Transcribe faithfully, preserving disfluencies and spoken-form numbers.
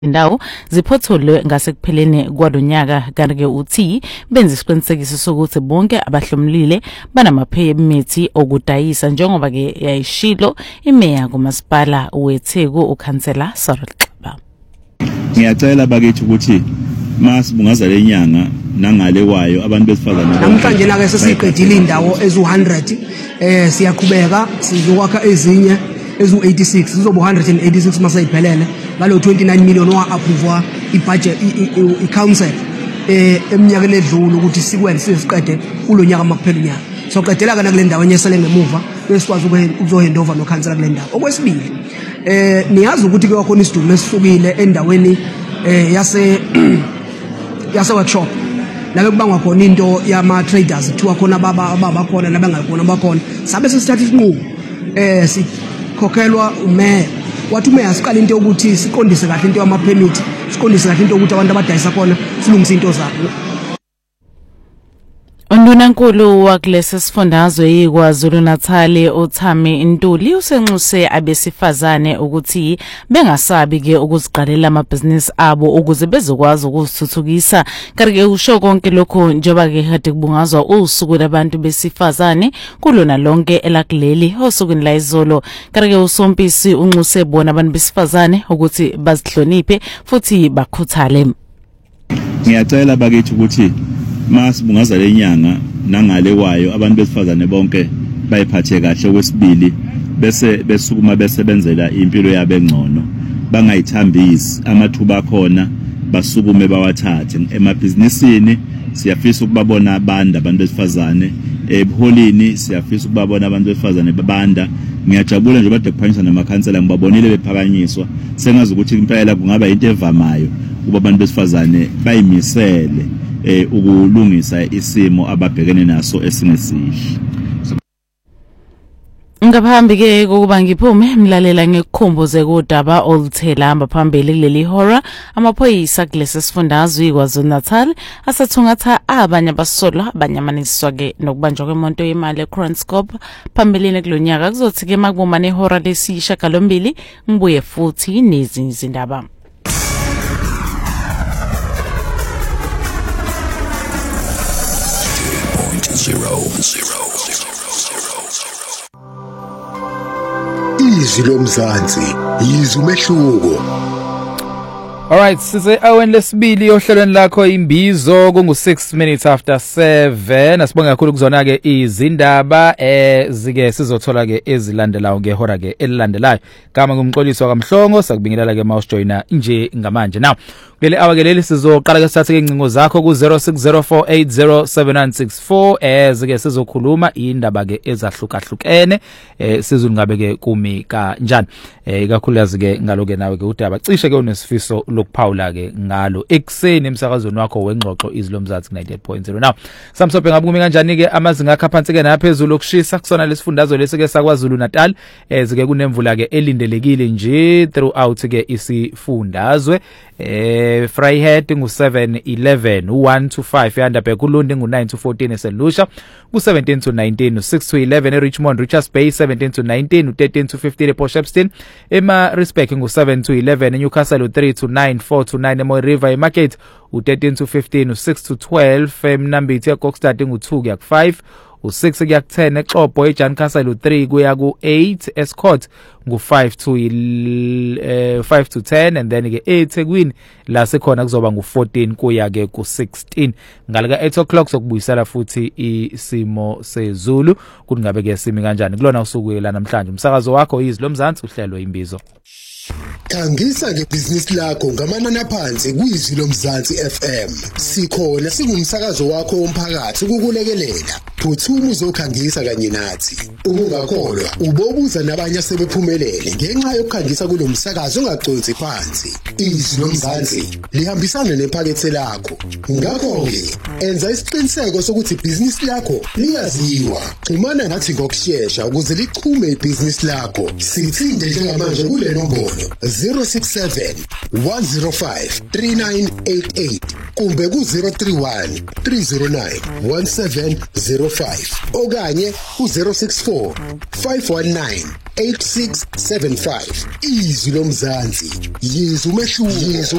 indawo ziphotholwe ngasekupheleni kwalonyaka kanti-ke uthi benza isiqinisekiso sokuthi bonke abahlomlile banamaphemithi okudayisa njengoba-ke yayishilo imeya kumasipala weTheku ukhansela Sarolxaba. Ngiyacela bakithi ukuthi masibungaza lenyanga nangale kwayo abantu besifazane namhlanje la ke sesiqedile indawo ezu one hundred eh siyaqhubeka sizokwakha ezinye ezu eighty-six sizoba one hundred eighty-six masayiphelele ngalo twenty-nine million wa approve ibudget i council eh eminyakeni edlule ukuthi sikwenze siqede kulonyaka makuphela unyaka so qedela kana kule ndawo enyesele ngemuva besikwazi ukuzohand over no council kule ndawo. Okwesibili eh niyazi ukuthi ke wakhona isidumo esisukile endaweni eh yase yase workshop la kubangwa khona into yama traders kuthiwa khona baba abakhona nabangakhona bakhona sabe sesithatha isinqumo eh sikhokhelwa umeya wathi umeya siqala into ukuthi siqondise kahle into yama permit siqondise kahle into ukuthi abantu abadayisa khona silungise into zabo. Undunankulu wakulesi sifundazwe yiKwaZulu Natal uThami Ntuli usenxuse abesifazane ukuthi bengasabi ke ukuziqalela amabhizinisi abo ukuze bezokwazi ukuzithuthukisa. Kanti-ke usho konke lokho njengoba ke kade kubungazwa usuku labantu besifazane kulona lonke elakuleli osukwini la izolo. Kanti-ke uSompisi unxuse bona abantu besifazane ukuthi bazihloniphe futhi bakhuthale. Ngiyacela bakithi ukuthi masibungaza lenyanga nangale kwayo abantu besifazane bonke bayiphathe kahle. Okwesibili bese besukuma besebenzela impilo yabo engcono bangayithambisi amathuba akhona basukume bawathathe emabhizinisini. Siyafisa ukubabona abanda abantu besifazane ebuholini, siyafisa ukubabona abantu besifazane babanda. Ngiyajabula nje bade kuphanyiswa namakhansela ngibabonile bephakanyiswa sengazi ukuthi impela kungaba into evamayo kuba abantu besifazane bayimisele eh ukulungisa isimo ababhekene naso esingesihle. Ngaphambi ke kokuba ngiphume mlalela ngikukhumbuze kodaba oluthela hamba phambili kuleli hora amaphoyisa kulesi sifundazwe iKwaZulu Natal asathungatha abanye abasolwa abanyamaniswa ke nokubanjwa kwemonto yemali eCronscorp phambilini kulonyaka kuzothi ke makuboma nehora lesishagalombili ngibuye futhi nezinye izindaba. Zero, zero, zero, zero, zero. Izwi lomzansi, izwi umehluko. Alright, size awen lesibili ohlelweni lakho imbizo kungu six minutes after seven. Asibonga kakhulu kuzona ke izindaba eh zike sizothola ke ezilandelayo ngehora ke elilandelayo. Kama ngumxoliso kaMhlongo sakubingelela ke mouse joiner nje ngamanje. Now, kuleli awakeleli sizoqala ke sithathe ke incingo zakho ku zero six zero four eight zero seven nine six four eh zike sizokhuluma indaba ke ezahlukahlukene eh sizulu ngabe ke kumi kanjani. Eh ikakhulukazi ke ngaloke nawe ke udaba cishe ke unesifiso lokuphawula ke ngalo ekseni emsakazweni wakho wengxoxo izwi lomzansi ninety-eight point zero. Now samsophe ngabe kumi kanjani ke amazinga akaphansi ke naphezulu okushisa kusona lesifundazwe lesike saKwaZulu Natal eh zike kunemvula ke elindelekile nje throughout ke isifundazwe. Eh Vryheid ngu seven eleven u one to five eHandabe kuLundi ngu nine to fourteen eSelusha ku seventeen to nineteen u six to eleven eRichmond Richards Bay seventeen to nineteen u thirteen to fifteen ePort Shepstone ema Respect ngu seven to eleven eNewcastle u three to nine four to nine eMoy River eMarket u thirteen to fifteen u six to twelve eMnambithi eKokstad ngu two kuya ku five u six kuya ku ten eXhobo eJancastle u three kuya ku eight eScott ngu five to uh, five to ten and then ke eThekwini la sekhona kuzoba ngu fourteen kuya ke ku sixteen ngalika eight o'clock sokubuyisela futhi isimo sezulu kuthi ngabe ke simi kanjani kulona usuku la namhlanje umsakazo wakho izwi lomzansi uhlelo imbizo. Khangisa ngebusiness lakho ngamanani aphansi kwizwi lomzansi F M. Sikhona singumsakazo wakho womphakathi ukukulekelela. Phuthuma uzokhangisa kanye nathi. Ungakholwa ubobuza nabanye asebephumelele ngenxa yokukhangisa kulomsakazo ongaqonsi phansi. Izwi lomzansi lihambisana nephakethe lakho. Ngakho ke enza isiqiniseko sokuthi business lakho liyaziwa. Xhumana nathi ngokusheshsha ukuze lichume ibusiness lakho. Sithinde njengamanje kule nombolo zero six seven one zero five three nine eight eight kumbe ku zero three one three zero nine one seven zero five okanye ku zero six four five one nine eight six seven five. Izwi lomzansi, yizwe umehluko.